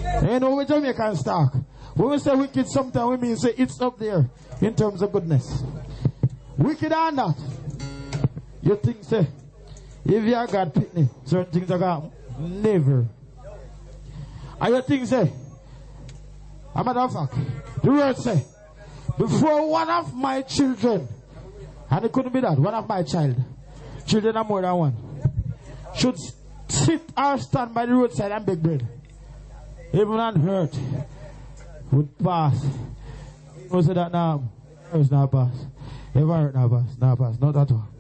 You know, we Jamaicans talk. When we say wicked, sometimes we mean say it's up there in terms of goodness. Wicked or not, you think, say, if you are God pitney, certain things are God never. And you think, say, a matter of fact, the word say, before one of my children, and it couldn't be that, one of my children are more than one, should sit or stand by the roadside and beg bread, even unhurt, would pass. You say that now, it's not pass. Ever hurt, not pass, not at all.